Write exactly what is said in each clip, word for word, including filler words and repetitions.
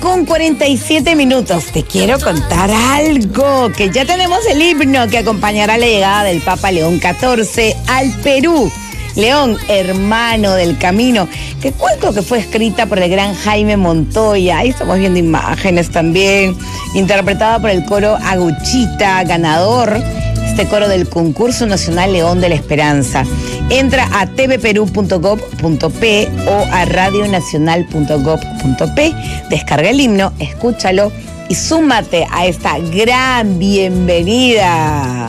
con cuarenta y siete minutos. Te quiero contar algo, que ya tenemos el himno que acompañará la llegada del Papa León catorce al Perú. León, hermano del camino, que cuento que fue escrita por el gran Jaime Montoya. Ahí estamos viendo imágenes también, interpretada por el coro Aguchita, ganador, este coro del Concurso Nacional León de la Esperanza. Entra a t v perú punto gov punto p o a radio nacional punto gov punto p, descarga el himno, escúchalo y súmate a esta gran bienvenida.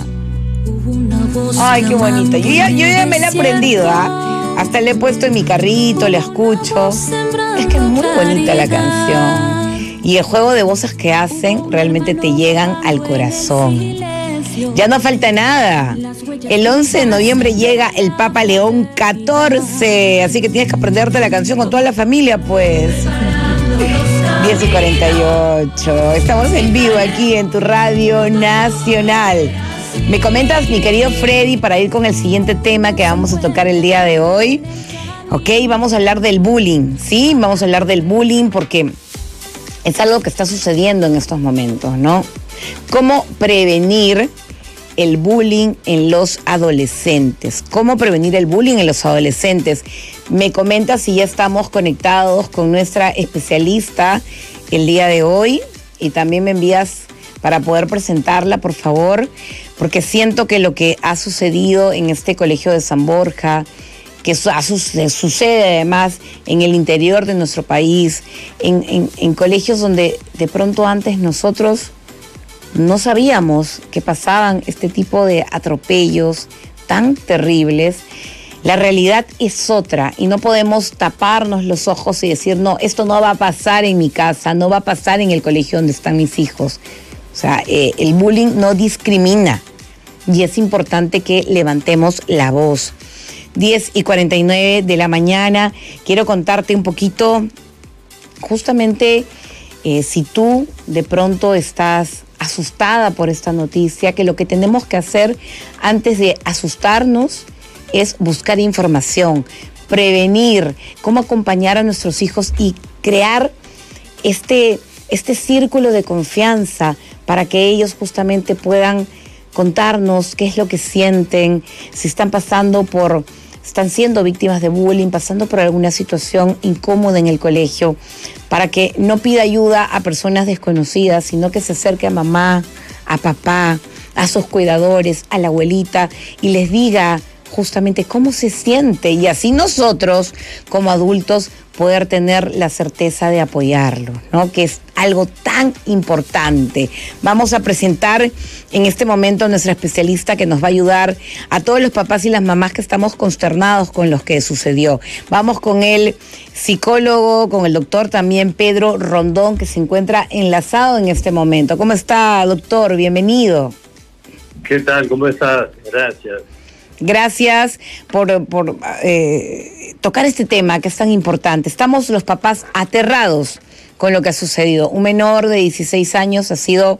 Ay, qué bonito. Yo ya, yo ya me la he aprendido, ¿ah? Hasta le he puesto en mi carrito, la escucho. Es que es muy bonita la canción. Y el juego de voces que hacen realmente te llegan al corazón. Ya no falta nada. El once de noviembre llega el Papa León catorce. Así que tienes que aprenderte la canción con toda la familia, pues. diez y cuarenta y ocho. Estamos en vivo aquí en tu Radio Nacional. Me comentas, mi querido Freddy, para ir con el siguiente tema que vamos a tocar el día de hoy. Ok, vamos a hablar del bullying, ¿sí? Vamos a hablar del bullying porque es algo que está sucediendo en estos momentos, ¿no? ¿Cómo prevenir el bullying en los adolescentes? ¿Cómo prevenir el bullying en los adolescentes? Me comentas si ya estamos conectados con nuestra especialista el día de hoy y también me envías para poder presentarla, por favor, porque siento que lo que ha sucedido en este colegio de San Borja, que sucede además en el interior de nuestro país, en, en, en colegios donde de pronto antes nosotros no sabíamos que pasaban este tipo de atropellos tan terribles. La realidad es otra y no podemos taparnos los ojos y decir, no, esto no va a pasar en mi casa, no va a pasar en el colegio donde están mis hijos. O sea, eh, el bullying no discrimina y es importante que levantemos la voz. diez y cuarenta y nueve de la mañana, quiero contarte un poquito, justamente eh, si tú de pronto estás asustada por esta noticia, que lo que tenemos que hacer antes de asustarnos es buscar información, prevenir, cómo acompañar a nuestros hijos y crear este, este círculo de confianza para que ellos justamente puedan contarnos qué es lo que sienten, si están pasando por, están siendo víctimas de bullying, pasando por alguna situación incómoda en el colegio, para que no pida ayuda a personas desconocidas, sino que se acerque a mamá, a papá, a sus cuidadores, a la abuelita y les diga justamente cómo se siente y así nosotros como adultos poder tener la certeza de apoyarlo, ¿no? Que es algo tan importante. Vamos a presentar en este momento a nuestra especialista que nos va a ayudar a todos los papás y las mamás que estamos consternados con lo que sucedió. Vamos con el psicólogo, con el doctor también Pedro Rondón, que se encuentra enlazado en este momento. ¿Cómo está, doctor? Bienvenido. ¿Qué tal? ¿Cómo estás? Gracias. Gracias por, por eh, tocar este tema que es tan importante. Estamos los papás aterrados con lo que ha sucedido. Un menor de dieciséis años ha sido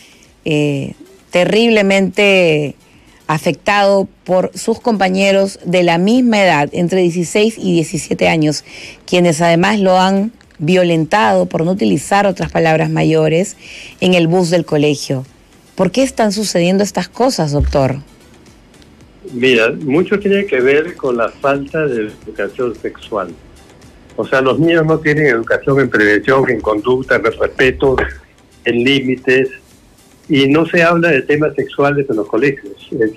eh, terriblemente afectado por sus compañeros de la misma edad, entre dieciséis y diecisiete años, quienes además lo han violentado, por no utilizar otras palabras mayores, en el bus del colegio. ¿Por qué están sucediendo estas cosas, doctor? Mira, mucho tiene que ver con la falta de educación sexual. O sea, los niños no tienen educación en prevención, en conducta, en respeto, en límites, y no se habla de temas sexuales en los colegios.